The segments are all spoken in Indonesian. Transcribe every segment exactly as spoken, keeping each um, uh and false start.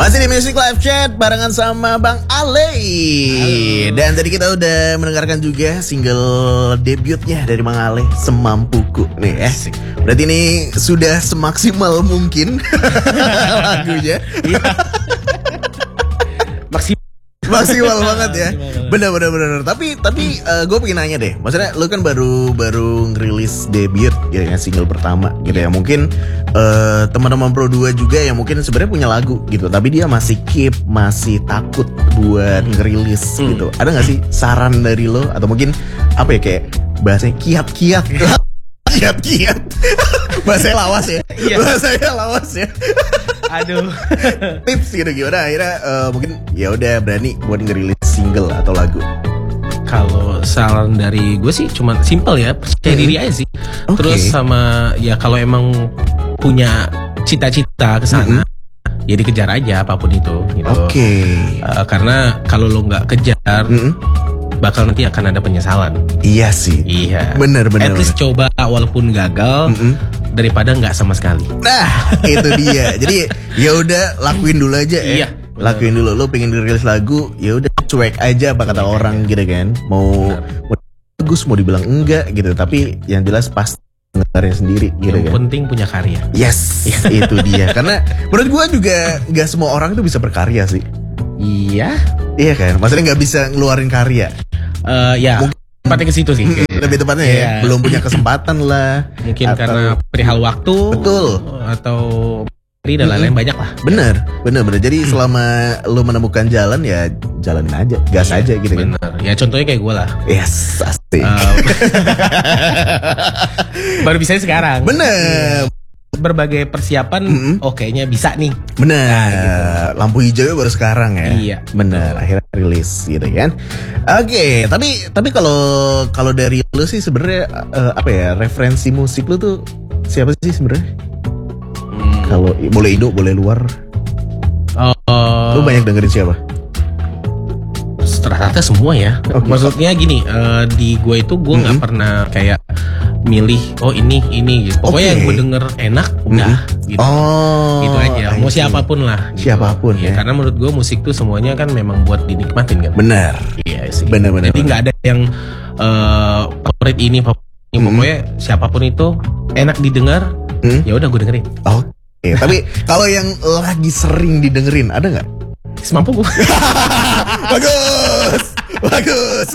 Masih di Music Live Chat barengan sama Bang Ale. Halo. Dan tadi kita udah mendengarkan juga single debutnya dari Bang Ale, Semampuku nih ya. Berarti ini sudah semaksimal mungkin lagunya. Maksimal Maksimal banget ya. Bener-bener bener. Tapi tapi uh, gue pengen nanya deh. Maksudnya lu kan baru baru ngerilis debut gitu ya, single pertama gitu ya. Mungkin uh, teman-teman Pro dua juga yang mungkin sebenarnya punya lagu gitu, tapi dia masih keep, masih takut buat ngerilis hmm. gitu. Ada gak sih saran dari lo atau mungkin apa ya, kayak bahasanya kiat-kiat. Kiat-kiat. Bahasanya lawas ya. Iya. Bahasanya lawas ya. Aduh. Tips gitu gimana akhirnya uh, mungkin ya udah berani buat ngerilis single atau lagu. Kalau saran dari gue sih cuma simple ya, percaya hmm. diri aja sih. Okay. Terus sama ya kalau emang punya cita-cita ke sana, hmm. ya dikejar aja apapun itu gitu. Oke. Okay. Uh, karena kalau lo nggak kejar, hmm. bakal nanti akan ada penyesalan. Iya sih. Iya. Bener bener. At least bener. Coba walaupun gagal. Mm-mm. Daripada nggak sama sekali. Nah, itu dia. Jadi ya udah lakuin dulu aja ya. Iya. Lakuin dulu. Lo pengen rilis lagu, ya udah cuek aja apa kata cuek orang aja. Gitu kan. Mau, mau bagus mau dibilang enggak gitu. Tapi yang jelas pasti dengarnya sendiri gitu. Yang kan. Penting punya karya. Yes, itu dia. Karena menurut gue juga nggak semua orang itu bisa berkarya sih. Iya. Iya kan. Maksudnya nggak bisa ngeluarin karya. Uh, ya. Mungkin tepatnya ke situ sih. Hmm, lebih tepatnya ya. Yeah. Belum punya kesempatan lah. Mungkin atau, karena perihal waktu. Betul. Atau dan lain-lain hmm. banyak lah. Bener, bener, bener. Jadi hmm. selama lu menemukan jalan ya jalanin aja, gas yeah, aja gitu bener. Kan. Ya contohnya kayak gue lah. Yes, pasti. Um, baru bisa sekarang. Bener. Berbagai persiapan, mm-hmm. oh kayaknya bisa nih. Bener, nah, gitu. Lampu hijau baru sekarang ya. Iya. Bener, akhirnya rilis gitu kan. Oke, okay, tapi tapi kalau kalau dari lu sih sebenarnya uh, apa ya, referensi musik lu tuh siapa sih sebenarnya? Hmm. Kalau boleh Indo, boleh luar. Uh, lu banyak dengerin siapa? Rata-rata semua ya. Okay. Maksudnya gini, uh, di gue itu gue nggak mm-hmm. pernah kayak milih oh ini ini gitu. Pokoknya okay. yang gue denger enak udah mm-hmm. gitu. Oh, gitu aja. Mau siapapun lah. Gitu. Siapapun ya. Ya. Karena menurut gue musik tuh semuanya kan memang buat dinikmatin kan. Benar. Iya sih. Benar benar. Jadi nggak ada yang uh, favorit ini favorit ini. Mm-hmm. Pokoknya siapapun itu enak didengar. Mm-hmm. Ya udah gue dengerin. Oke. Okay. Tapi kalau yang lagi sering didengerin ada nggak? Semampu gue. Bagus, bagus.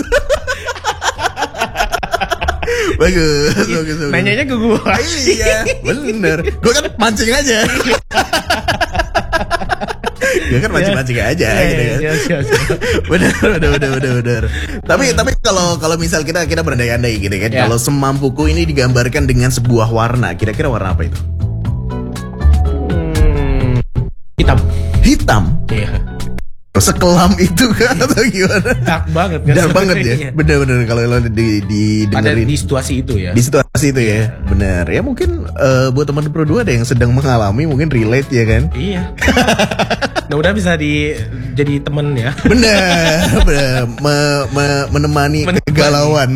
Bagus, bagus, bagus. Nanyanya ke gue. Iya, bener. Gue kan mancing aja. Gue kan mancing-mancing aja, yeah, gitu kan. Yeah, yeah, yeah. Bener, bener, bener, bener, bener. Tapi, tapi kalau kalau misal kita kita berandai-andai gitu kan, yeah. Kalau Semampuku ini digambarkan dengan sebuah warna, kira-kira warna apa itu? Hmm, hitam. Hitam. Iya. Yeah. Sekelam itu kan atau gimana? Dark banget kan? Dark banget ya. Bener-bener kalau lo di di dengerin di situasi itu ya. Di situasi itu ya. Bener. Ya mungkin uh, buat teman Pro dua ada yang sedang mengalami, mungkin relate ya kan? Iya. Nah udah bisa di jadi temen ya. Bener. Bener. Me, me, menemani, menemani kegalauan.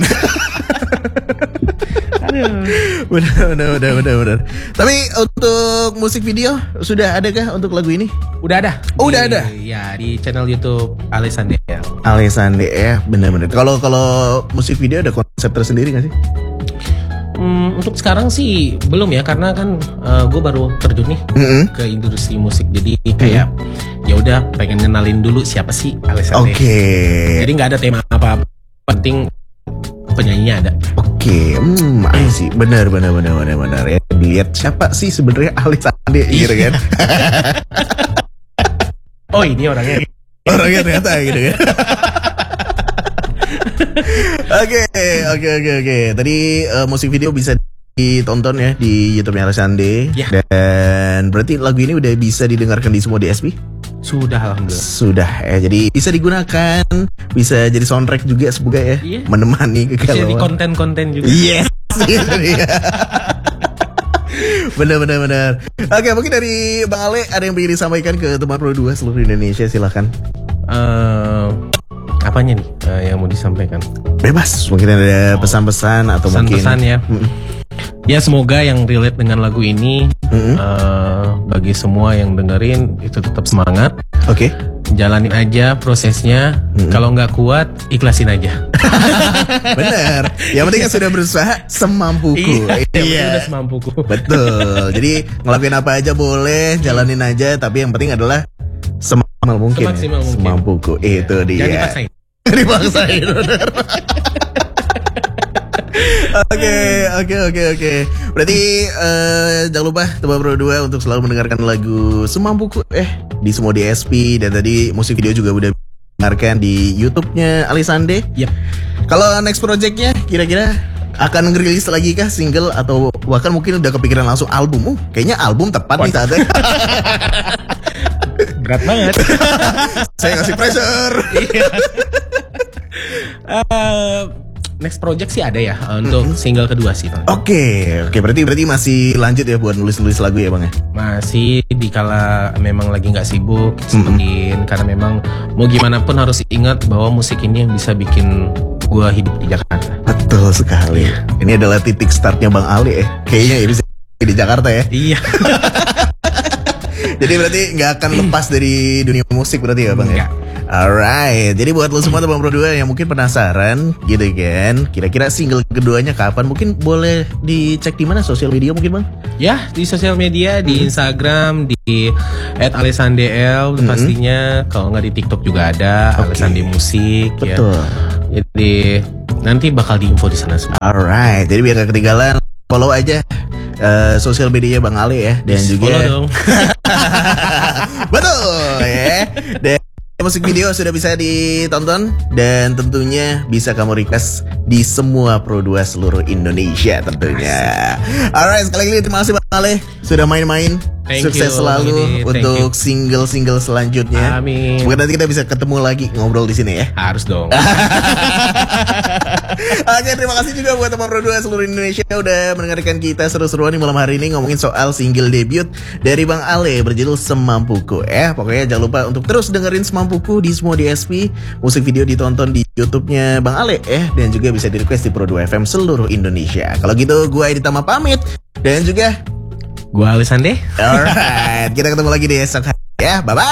Bener, bener, bener, bener, bener. Tapi untuk musik video sudah adakah untuk lagu ini? Udah ada. Oh, di, udah ada. Ya di channel YouTube Ale Sande ya. Ale Sande ya, bener-bener. Kalau kalau musik video ada konsep tersendiri nggak sih? Hmm, untuk sekarang sih belum ya, karena kan uh, gue baru terjun nih mm-hmm. ke industri musik, jadi kayak mm-hmm. ya udah pengen kenalin dulu siapa sih Ale Sande. Oke. Okay. Jadi nggak ada tema apa, penting penyanyinya ada. Oke, okay. hmm, sih, benar, benar, benar, benar, benar ya. Dilihat siapa sih sebenarnya Ali Sande, gitu kan? Oh ini orangnya, orangnya ternyata gitu kan? Oke, oke, oke, oke. Tadi uh, musik video bisa ditonton ya di YouTube-nya Ali Sande, yeah. Dan berarti lagu ini udah bisa didengarkan di semua D S P? Sudah, alhamdulillah. Sudah ya, jadi bisa digunakan, bisa jadi soundtrack juga semoga ya, yeah. Menemani kegalauan. Bisa jadi konten-konten juga. Yes. Benar, benar, benar. Oke, mungkin dari Bang Ale ada yang ingin disampaikan ke teman Pro dua seluruh Indonesia, silakan. Uh, apanya nih uh, yang mau disampaikan? Bebas, mungkin ada pesan-pesan atau pesan-pesan mungkin. Pesan-pesan ya. Mm-mm. Ya semoga yang relate dengan lagu ini mm-hmm. uh, bagi semua yang dengerin itu tetap semangat. Oke. Okay. Jalanin aja prosesnya. Mm-hmm. Kalau nggak kuat, ikhlasin aja. Bener. Yang penting kan sudah berusaha semampuku. Iya. Iya. Udah semampuku. Betul. Jadi ngelakuin apa aja boleh, jalanin aja. Tapi yang penting adalah semaksimal mungkin. Semaksimal ya. mungkin. Semampuku. Itu dia. Jangan dipaksain. Dipaksain. Bener. Oke, oke, oke, oke. Berarti uh, jangan lupa Teman Pro dua untuk selalu mendengarkan lagu Semampuku eh di semua D S P, dan tadi musik video juga udah dengarkan di YouTube-nya Alisande. Yep. Kalau next project-nya kira-kira akan ngerilis lagi kah single atau bahkan mungkin udah kepikiran langsung album? Uh, kayaknya album tepat nih saatnya. Berat banget. Saya ngasih pressure. uh, Next project sih ada ya uh, untuk mm-hmm. single kedua sih. Oke, okay, oke okay, berarti berarti masih lanjut ya buat nulis-nulis lagu ya bang ya? Masih dikala memang lagi nggak sibuk, sempetin mm-hmm. karena memang mau gimana pun harus ingat bahwa musik ini yang bisa bikin gua hidup di Jakarta. Betul sekali. Ini adalah titik startnya Bang Ali ya. Kayaknya ya bisa di Jakarta ya. Iya. Jadi berarti nggak akan lepas dari dunia musik berarti ya bang ya? Alright, jadi buat lo semua Teman Pro dua yang mungkin penasaran gitu kan, kira-kira single keduanya kapan? Mungkin boleh dicek di mana sosial media mungkin bang? Ya di sosial media, di Instagram, di at alisandel mm-hmm. pastinya. Kalau nggak di TikTok juga ada, okay. Alisande Musik. Betul. Ya. Jadi nanti bakal diinfo di sana semua. Alright, jadi biar gak ketinggalan, follow aja uh, sosial media Bang Ali ya, dan juga follow dong. Betul ya. Dan musik video sudah bisa ditonton dan tentunya bisa kamu request di semua Pro dua seluruh Indonesia tentunya. Alright, sekali lagi terima kasih Bang Ale sudah main-main. Thank Sukses you, selalu Thank untuk you. single-single selanjutnya. Amin. Semoga nanti kita bisa ketemu lagi ngobrol di sini ya. Harus dong. Oke, terima kasih juga buat Teman Pro dua seluruh Indonesia udah mendengarkan kita seru-seruan di malam hari ini ngomongin soal single debut dari Bang Ale berjudul Semampuku ya. Pokoknya jangan lupa untuk terus dengerin Semampuku di semua D S P. Musik video ditonton di YouTube-nya Bang Ale ya, dan juga bisa di request di Pro dua F M seluruh Indonesia. Kalau gitu gue Editama pamit dan juga gue Alisande. Alright, kita ketemu lagi di esok hari ya. Bye bye.